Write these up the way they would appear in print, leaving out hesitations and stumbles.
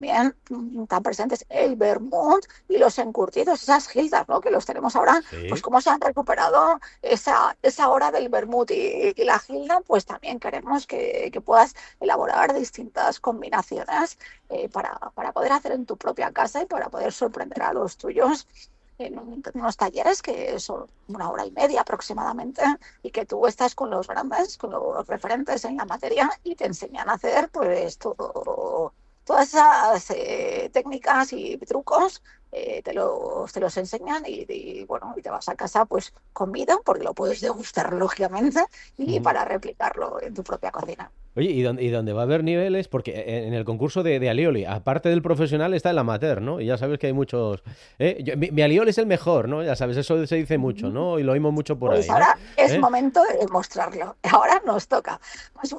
bien tan presentes el vermut y los encurtidos, esas gildas, ¿no? Que los tenemos ahora, pues Sí. cómo se han recuperado esa hora del vermut y la gilda, pues también queremos que puedas elaborar distintas combinaciones para poder hacer en tu propia casa y para poder sorprender a los tuyos en unos talleres que son 1 hora y media aproximadamente y que tú estás con los grandes, con los referentes en la materia y te enseñan a hacer pues todas esas técnicas y trucos, te los enseñan bueno, y te vas a casa pues con vida porque lo puedes degustar lógicamente y Ujú. para replicarlo en tu propia cocina. Oye, ¿y dónde va a haber niveles? Porque en el concurso de alioli, aparte del profesional, está el amateur, ¿no? Y ya sabes que hay muchos. Mi alioli es el mejor, ¿no? Ya sabes, eso se dice mucho, ¿no? Y lo oímos mucho por Pues ahí, ¿no? ahora es ¿Eh? momento de demostrarlo. Ahora nos toca. Es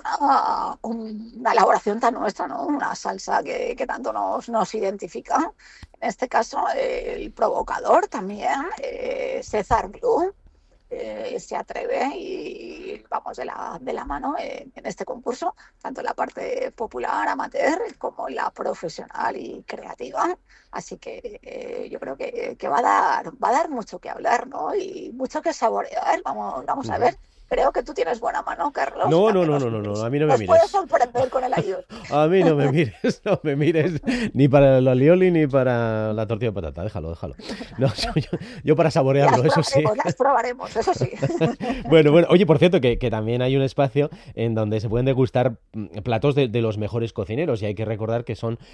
una elaboración tan nuestra, ¿no? Una salsa que tanto nos identifica. En este caso, el provocador también, César Blue, se atreve y vamos de la mano en este concurso, tanto en la parte popular, amateur, como en la profesional y creativa. Así que yo creo que va a dar mucho que hablar, ¿no? Y mucho que saborear. Vamos a Ujú. ver. Creo que tú tienes buena mano, Carlos, y No, no, también no, nos no, no, no, puedes, a mí no me nos puedes mires. sorprender con el ayuno. A mí no me mires, no me mires ni para el alioli ni para la tortilla de patata. Déjalo, déjalo. No, yo para saborearlo, eso sí. Las probaremos, eso sí. Bueno, bueno, oye, por cierto, que también hay un espacio en donde se pueden degustar platos de los mejores cocineros y hay que recordar que son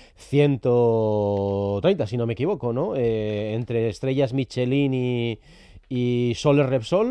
130, si no me equivoco, ¿no? Entre estrellas Michelin y Soler Repsol,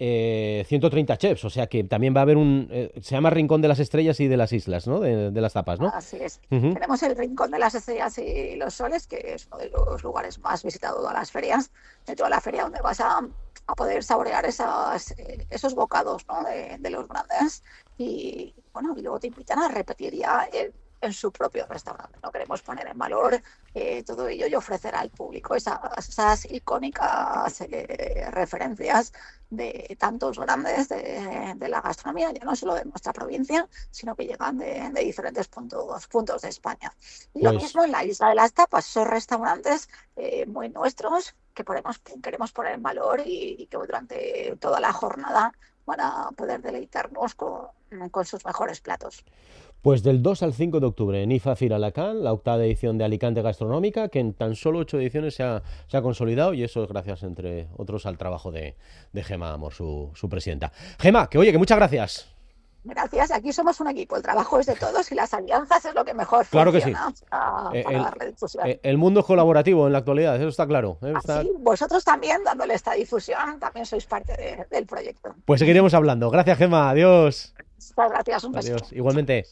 130 chefs, o sea que también va a haber se llama Rincón de las Estrellas y de las Islas, ¿no? De las tapas, ¿no? Así es. Ujú. Tenemos el Rincón de las Estrellas y los Soles, que es uno de los lugares más visitados de todas las ferias, de toda la feria, donde vas a poder saborear esos bocados, ¿no? de los grandes. Y bueno, y luego te invitan a repetir ya en su propio restaurante. No queremos poner en valor todo ello y ofrecer al público esas icónicas referencias de tantos grandes de la gastronomía, ya no solo de nuestra provincia, sino que llegan de diferentes puntos de España. Y lo Pues mismo en la Isla de las Tapas, son restaurantes muy nuestros que queremos poner en valor y que durante toda la jornada van a poder deleitarnos con sus mejores platos. Pues del 2 al 5 de octubre en IFA Firalacán, la octava edición de Alicante Gastronómica, que en tan solo 8 ediciones se ha consolidado y eso es gracias, entre otros, al trabajo de Gema Amor, su presidenta. Gema, que oye, que muchas gracias. Gracias, aquí somos un equipo, el trabajo es de todos y las alianzas es lo que mejor Claro que sí. funciona para El, darle difusión. el mundo es colaborativo en la actualidad, eso está claro. Así, vosotros también, dándole esta difusión, también sois parte del proyecto. Pues seguiremos hablando. Gracias, Gema. Adiós. Muchas gracias, un beso. Adiós. Igualmente.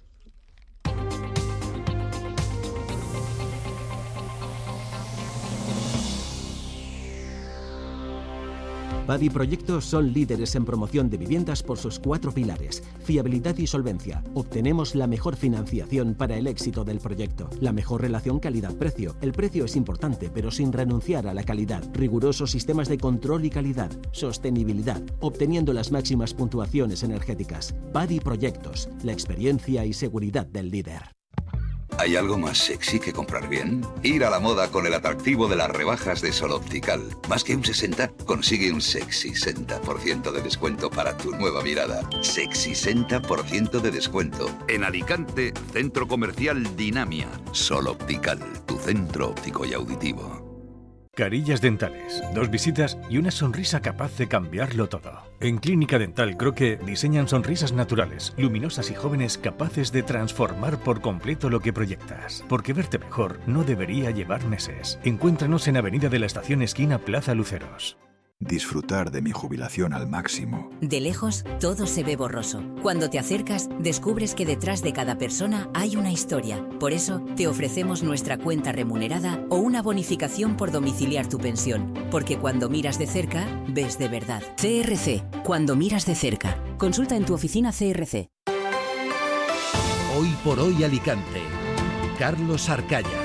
Badi Proyectos son líderes en promoción de viviendas por sus 4 pilares: fiabilidad y solvencia. Obtenemos la mejor financiación para el éxito del proyecto. La mejor relación calidad-precio. El precio es importante, pero sin renunciar a la calidad. Rigurosos sistemas de control y calidad. Sostenibilidad, obteniendo las máximas puntuaciones energéticas. Badi Proyectos, la experiencia y seguridad del líder. ¿Hay algo más sexy que comprar bien? Ir a la moda con el atractivo de las rebajas de Sol Optical. Más que un 60, consigue un sexy 60% de descuento para tu nueva mirada. Sexy 60% de descuento. En Alicante, Centro Comercial Dinamia. Sol Optical, tu centro óptico y auditivo. Carillas dentales, 2 visitas y una sonrisa capaz de cambiarlo todo. En Clínica Dental Croque diseñan sonrisas naturales, luminosas y jóvenes capaces de transformar por completo lo que proyectas. Porque verte mejor no debería llevar meses. Encuéntranos en Avenida de la Estación esquina Plaza Luceros. Disfrutar de mi jubilación al máximo. De lejos, todo se ve borroso. Cuando te acercas, descubres que detrás de cada persona hay una historia. Por eso, te ofrecemos nuestra cuenta remunerada o una bonificación por domiciliar tu pensión. Porque cuando miras de cerca, ves de verdad. CRC, cuando miras de cerca. Consulta en tu oficina CRC. Hoy por hoy Alicante. Carlos Arcaya.